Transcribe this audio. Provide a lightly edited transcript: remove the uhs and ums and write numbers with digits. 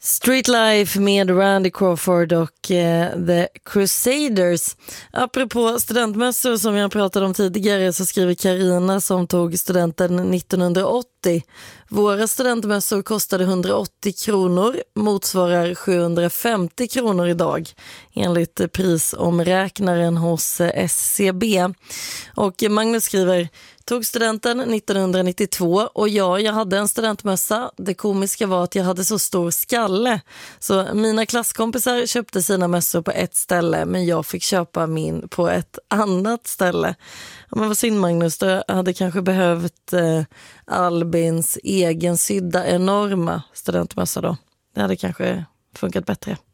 Street Life med Randy Crawford och The Crusaders. Apropå studentmässor som jag pratade om tidigare så skriver Karina som tog studenten 1980. Våra studentmässor kostade 180 kronor, motsvarar 750 kronor idag enligt prisomräknaren hos SCB. Och Magnus skriver: tog studenten 1992 och jag hade en studentmössa. Det komiska var att jag hade så stor skalle. Så mina klasskompisar köpte sina mössor på ett ställe men jag fick köpa min på ett annat ställe. Ja, men vad synd Magnus, du hade kanske behövt Albins egen sydda enorma studentmössa då. Det hade kanske funkat bättre.